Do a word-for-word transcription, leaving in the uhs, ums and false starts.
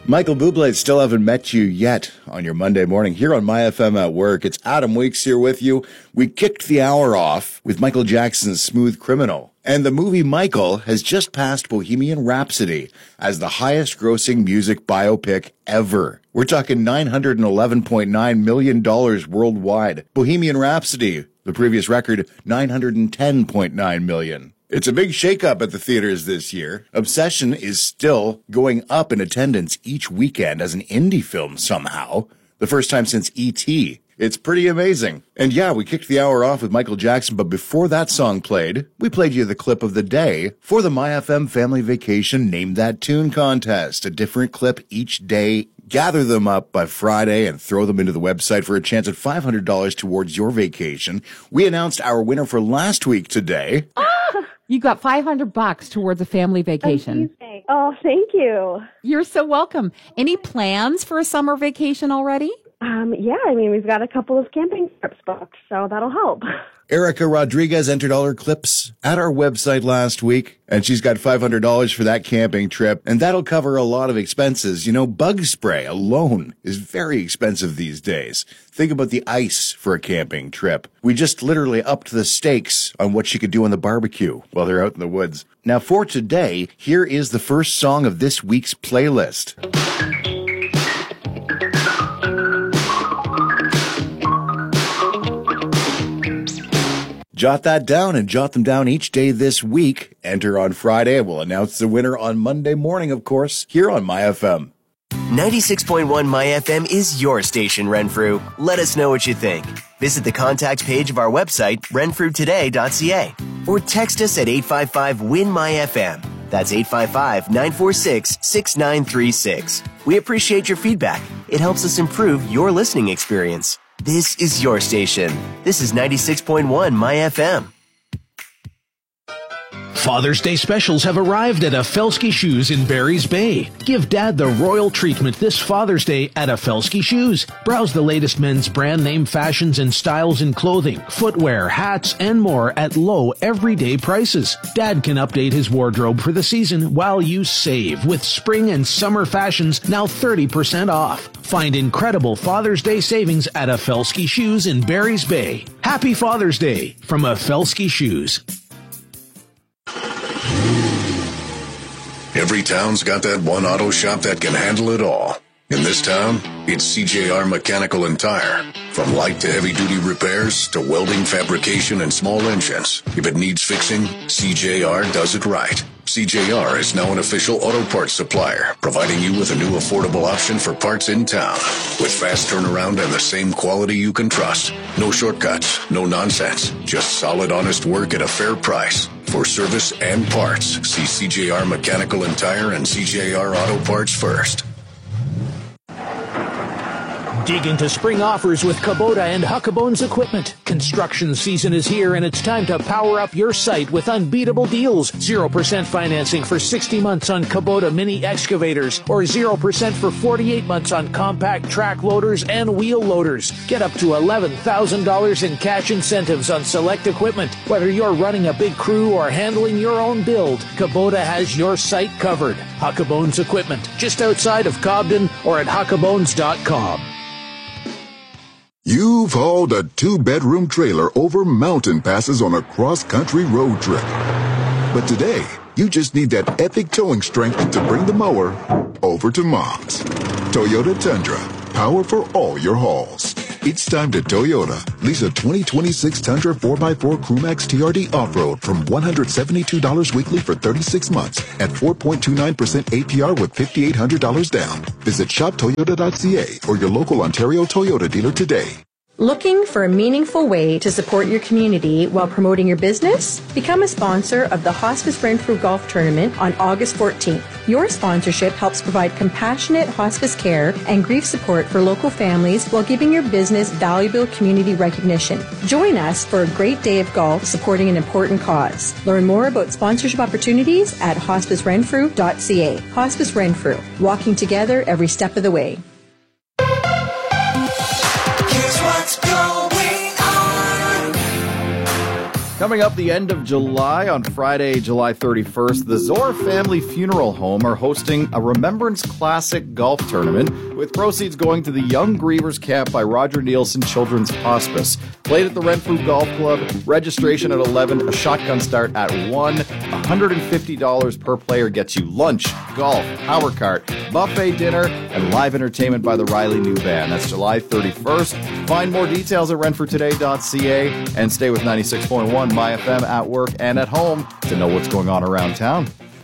Michael Bublé, still haven't met you yet on your Monday morning here on My F M at Work. It's Adam Weeks here with you. We kicked the hour off with Michael Jackson's Smooth Criminal. And the movie Michael has just passed Bohemian Rhapsody as the highest grossing music biopic ever. We're talking nine hundred eleven point nine million dollars worldwide. Bohemian Rhapsody, the previous record, nine hundred ten point nine million dollars. It's a big shakeup at the theaters this year. Obsession is still going up in attendance each weekend as an indie film somehow. The first time since E T It's pretty amazing. And yeah, we kicked the hour off with Michael Jackson, but before that song played, we played you the clip of the day for the My F M Family Vacation Name That Tune contest. A different clip each day. Gather them up by Friday and throw them into the website for a chance at five hundred dollars towards your vacation. We announced our winner for last week today. You got five hundred bucks towards a family vacation. Amazing. Oh, thank you. You're so welcome. Any plans for a summer vacation already? Um, yeah, I mean, we've got a couple of camping trips booked, so that'll help. Erica Rodriguez entered all her clips at our website last week, and she's got five hundred dollars for that camping trip, and that'll cover a lot of expenses. You know, bug spray alone is very expensive these days. Think about the ice for a camping trip. We just literally upped the stakes on what she could do on the barbecue while they're out in the woods. Now, for today, here is the first song of this week's playlist. Jot that down and jot them down each day this week. Enter on Friday, and we'll announce the winner on Monday morning, of course, here on My F M. ninety-six point one My F M is your station, Renfrew. Let us know what you think. Visit the contact page of our website, renfrew today dot c a, or text us at eight five five, W I N, M Y F M. That's eight five five, nine four six, six nine three six. We appreciate your feedback. It helps us improve your listening experience. This is your station. This is ninety-six point one My F M. Father's Day specials have arrived at Affelski Shoes in Barry's Bay. Give Dad the royal treatment this Father's Day at Affelski Shoes. Browse the latest men's brand name fashions and styles in clothing, footwear, hats, and more at low everyday prices. Dad can update his wardrobe for the season while you save with spring and summer fashions now thirty percent off. Find incredible Father's Day savings at Affelski Shoes in Barry's Bay. Happy Father's Day from Affelski Shoes. Every town's got that one auto shop that can handle it all. In this town, it's C J R Mechanical and Tire. From light to heavy-duty repairs to welding, fabrication, and small engines. If it needs fixing, C J R does it right. C J R is now an official auto parts supplier, providing you with a new affordable option for parts in town. With fast turnaround and the same quality you can trust. No shortcuts, no nonsense. Just solid, honest work at a fair price. For service and parts, see C J R Mechanical and Tire and C J R Auto Parts first. Dig into spring offers with Kubota and Huckabones Equipment. Construction season is here, and it's time to power up your site with unbeatable deals. zero percent financing for sixty months on Kubota mini excavators, or zero percent for forty-eight months on compact track loaders and wheel loaders. Get up to eleven thousand dollars in cash incentives on select equipment. Whether you're running a big crew or handling your own build, Kubota has your site covered. Huckabones Equipment, just outside of Cobden or at huckabones dot com. You've hauled a two-bedroom trailer over mountain passes on a cross-country road trip. But today, you just need that epic towing strength to bring the mower over to Mom's. Toyota Tundra, power for all your hauls. It's time to Toyota. Lease a twenty twenty-six Tundra four by four Crewmax T R D Off-Road from one hundred seventy-two dollars weekly for thirty-six months at four point two nine percent A P R with five thousand eight hundred dollars down. Visit shop toyota dot c a or your local Ontario Toyota dealer today. Looking for a meaningful way to support your community while promoting your business? Become a sponsor of the Hospice Renfrew Golf Tournament on August fourteenth. Your sponsorship helps provide compassionate hospice care and grief support for local families while giving your business valuable community recognition. Join us for a great day of golf supporting an important cause. Learn more about sponsorship opportunities at hospice renfrew dot c a. Hospice Renfrew, walking together every step of the way. Coming up the end of July, on Friday, July thirty-first, the Zor Family Funeral Home are hosting a Remembrance Classic golf tournament with proceeds going to the Young Grievers Camp by Roger Nielsen Children's Hospice. Played at the Renfrew Golf Club, registration at eleven, a shotgun start at one. one hundred fifty dollars per player gets you lunch, golf, power cart, buffet dinner, and live entertainment by the Riley New Band. That's July thirty-first. Find more details at renfrew today dot c a and stay with ninety-six point one My F M at work and at home to know what's going on around town.